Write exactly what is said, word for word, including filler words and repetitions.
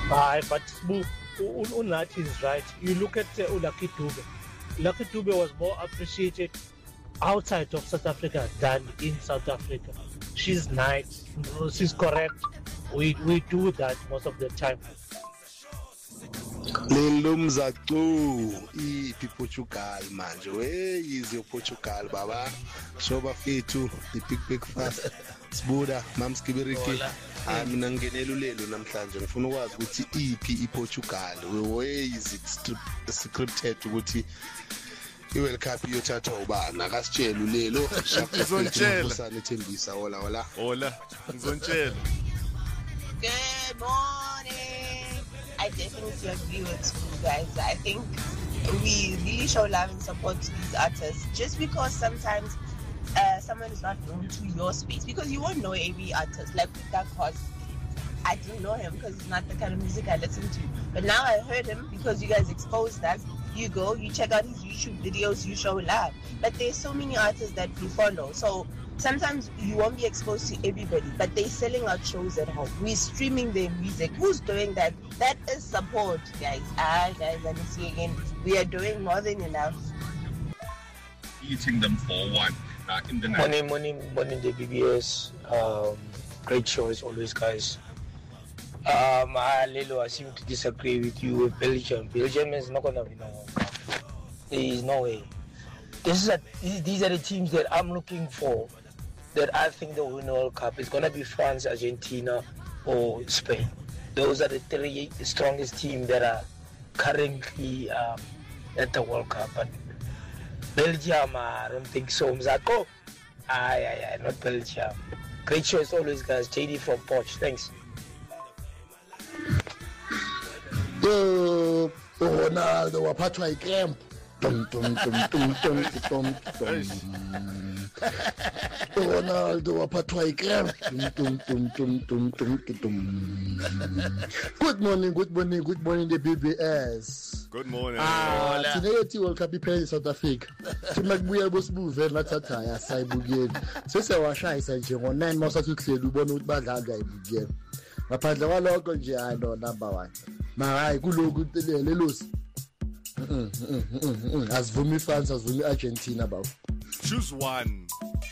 Aye, but Unathi is right. You look at uh, Lucky Dube. Lucky Dube was more appreciated outside of South Africa than in South Africa. She's nice. She's correct. We we do that most of the time. Lelumzacu ipi Portugal manje we yizi Portugal baba shoba fethu the big big fast sibuda mam skibiriki ah mina ngenela ulelo namhlanje ngifuna ukwazi ukuthi ipi iPortugal we yizi scripted ukuthi iWorld Cup iyothatha ubana akasitshela ulelo ngizontshela usane Thembisa hola hola hola ngizontshela. Good morning. I definitely agree with you guys. I think we really show love and support to these artists just because sometimes uh, someone is not known to your space, because you won't know every artist. Like that cause I didn't know him because it's not the kind of music I listen to. But now I heard him because you guys exposed us. You go, you check out his YouTube videos, you show love. But there's so many artists that we follow. So sometimes you won't be exposed to everybody, but they're selling out shows at home. We're streaming their music. Who's doing that? That is support, guys. Ah, guys, let me see again. We are doing more than enough. Eating them for one uh, in the night. Morning, morning, morning, the B B S. Um, great show as always, guys. Um, I, Lelo, I seem to disagree with you with Belgium. Belgium is not going to win. No. There is no way. This is a, these are the teams that I'm looking for, that I think they will win the World Cup. It's going to be France, Argentina, or Spain. Those are the three strongest teams that are currently um, at the World Cup. But Belgium, I don't think so. Mzako, aye, aye, aye, not Belgium. Great show as always, guys. J D from Poch. Thanks. Yo, Ronaldo waphathwa icramp. Tum tum tum tum tum tum tum. Ronaldo waphathwa icramp. Tum tum tum tum tum tum tum. Good morning, good morning, good morning, the B B S. Good morning. Ah, sinethi World Cup iphela South Africa. Thina kubuya bosibuve lathatha yasayibukeni. Sesewashayisa nje ngo nine masathi kuhleli ubona ukuthi badlala ayibukeni. Ngaphandle kwalokho nje hayi no number one. Hayi kuloko lelosi. Mhm mhm mhm. Asivumi France, asivumi Argentina bawo. Choose one.